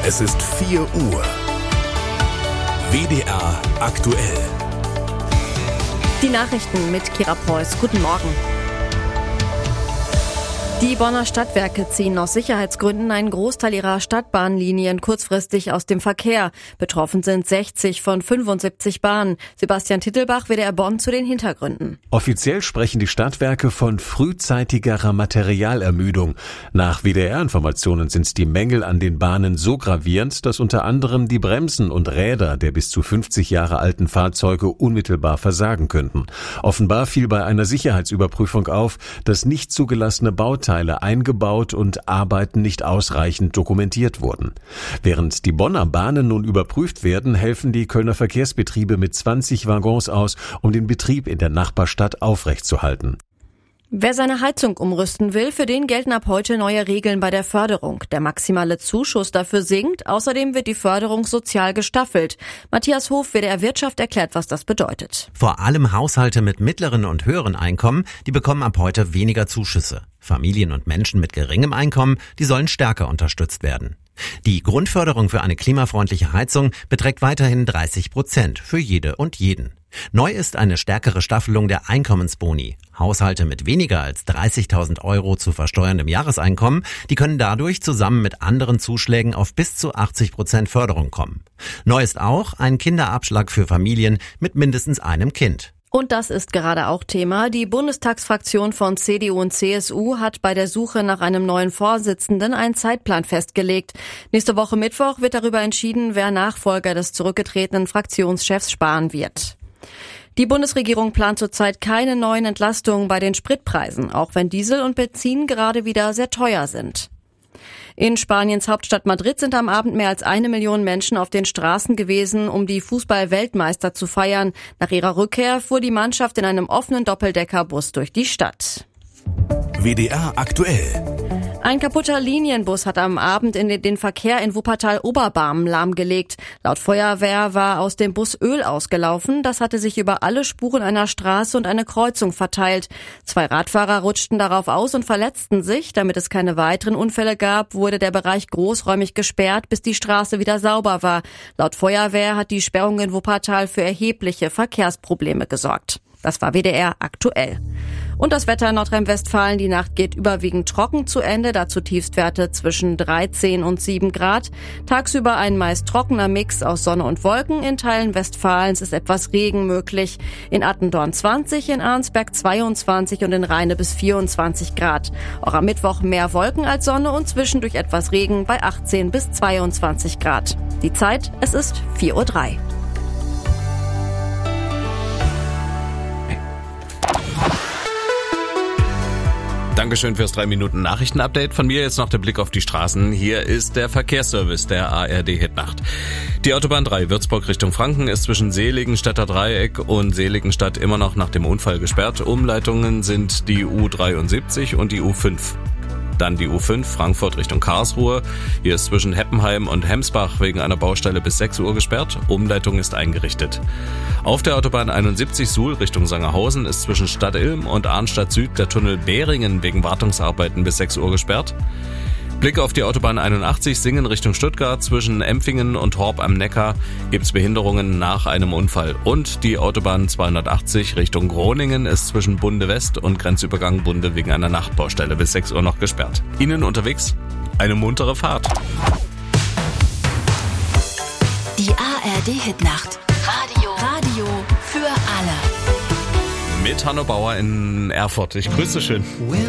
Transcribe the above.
Es ist 4 Uhr. WDR aktuell. Die Nachrichten mit Kira Preuß. Guten Morgen. Die Bonner Stadtwerke ziehen aus Sicherheitsgründen einen Großteil ihrer Stadtbahnlinien kurzfristig aus dem Verkehr. Betroffen sind 60 von 75 Bahnen. Sebastian Tittelbach, WDR Bonn, zu den Hintergründen. Offiziell sprechen die Stadtwerke von frühzeitigerer Materialermüdung. Nach WDR-Informationen sind die Mängel an den Bahnen so gravierend, dass unter anderem die Bremsen und Räder der bis zu 50 Jahre alten Fahrzeuge unmittelbar versagen könnten. Offenbar fiel bei einer Sicherheitsüberprüfung auf, dass nicht zugelassene Bauteile eingebaut und Arbeiten nicht ausreichend dokumentiert wurden. Während die Bonner Bahnen nun überprüft werden, helfen die Kölner Verkehrsbetriebe mit 20 Waggons aus, um den Betrieb in der Nachbarstadt aufrechtzuerhalten. Wer seine Heizung umrüsten will, für den gelten ab heute neue Regeln bei der Förderung. Der maximale Zuschuss dafür sinkt. Außerdem wird die Förderung sozial gestaffelt. Matthias Hof, WDR Wirtschaft, erklärt, was das bedeutet. Vor allem Haushalte mit mittleren und höheren Einkommen, die bekommen ab heute weniger Zuschüsse. Familien und Menschen mit geringem Einkommen, die sollen stärker unterstützt werden. Die Grundförderung für eine klimafreundliche Heizung beträgt weiterhin 30% für jede und jeden. Neu ist eine stärkere Staffelung der Einkommensboni. Haushalte mit weniger als 30.000 € zu versteuerndem Jahreseinkommen, die können dadurch zusammen mit anderen Zuschlägen auf bis zu 80% Förderung kommen. Neu ist auch ein Kinderabschlag für Familien mit mindestens einem Kind. Und das ist gerade auch Thema. Die Bundestagsfraktion von CDU und CSU hat bei der Suche nach einem neuen Vorsitzenden einen Zeitplan festgelegt. Nächste Woche Mittwoch wird darüber entschieden, wer Nachfolger des zurückgetretenen Fraktionschefs Spahn wird. Die Bundesregierung plant zurzeit keine neuen Entlastungen bei den Spritpreisen, auch wenn Diesel und Benzin gerade wieder sehr teuer sind. In Spaniens Hauptstadt Madrid sind am Abend mehr als 1 Million Menschen auf den Straßen gewesen, um die Fußball-Weltmeister zu feiern. Nach ihrer Rückkehr fuhr die Mannschaft in einem offenen Doppeldeckerbus durch die Stadt. WDR aktuell. Ein kaputter Linienbus hat am Abend den Verkehr in Wuppertal-Oberbarmen lahmgelegt. Laut Feuerwehr war aus dem Bus Öl ausgelaufen. Das hatte sich über alle Spuren einer Straße und eine Kreuzung verteilt. 2 Radfahrer rutschten darauf aus und verletzten sich. Damit es keine weiteren Unfälle gab, wurde der Bereich großräumig gesperrt, bis die Straße wieder sauber war. Laut Feuerwehr hat die Sperrung in Wuppertal für erhebliche Verkehrsprobleme gesorgt. Das war WDR aktuell. Und das Wetter in Nordrhein-Westfalen. Die Nacht geht überwiegend trocken zu Ende. Dazu Tiefstwerte zwischen 13 und 7 Grad. Tagsüber ein meist trockener Mix aus Sonne und Wolken. In Teilen Westfalens ist etwas Regen möglich. In Attendorn 20, in Arnsberg 22 und in Rheine bis 24 Grad. Auch am Mittwoch mehr Wolken als Sonne und zwischendurch etwas Regen bei 18 bis 22 Grad. Die Zeit, es ist 4:03 Uhr. Dankeschön fürs 3-Minuten-Nachrichten-Update. Von mir jetzt noch der Blick auf die Straßen. Hier ist der Verkehrsservice der ARD-Hitnacht. Die Autobahn 3 Würzburg Richtung Franken ist zwischen Seligenstädter Dreieck und Seligenstadt immer noch nach dem Unfall gesperrt. Umleitungen sind die U73 und die U5. Dann die U5 Frankfurt Richtung Karlsruhe. Hier ist zwischen Heppenheim und Hemsbach wegen einer Baustelle bis 6 Uhr gesperrt. Umleitung ist eingerichtet. Auf der Autobahn 71 Suhl Richtung Sangerhausen ist zwischen Stadt Ilm und Arnstadt Süd der Tunnel Behringen wegen Wartungsarbeiten bis 6 Uhr gesperrt. Blick auf die Autobahn 81 Singen Richtung Stuttgart. Zwischen Empfingen und Horb am Neckar gibt's Behinderungen nach einem Unfall. Und die Autobahn 280 Richtung Groningen ist zwischen Bunde West und Grenzübergang Bunde wegen einer Nachtbaustelle bis 6 Uhr noch gesperrt. Ihnen unterwegs eine muntere Fahrt. Die ARD-Hitnacht. Radio für alle. Mit Hanno Bauer in Erfurt. Ich grüße schön.